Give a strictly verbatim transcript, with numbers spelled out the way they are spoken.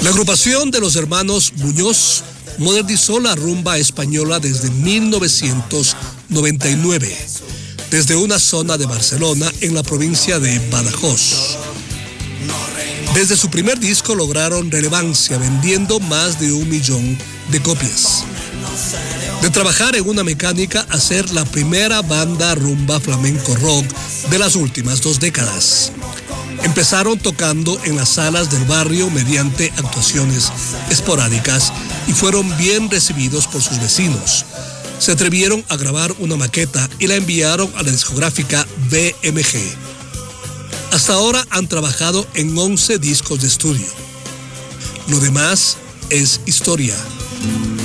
La agrupación de los hermanos Muñoz modernizó la rumba española desde mil novecientos noventa y nueve, desde una zona de Barcelona en la provincia de Badajoz. Desde su primer disco lograron relevancia vendiendo más de un millón de copias. De trabajar en una mecánica a ser la primera banda rumba flamenco rock de las últimas dos décadas. Empezaron tocando en las salas del barrio mediante actuaciones esporádicas y fueron bien recibidos por sus vecinos. Se atrevieron a grabar una maqueta y la enviaron a la discográfica B M G. Hasta ahora han trabajado en once discos de estudio. Lo demás es historia.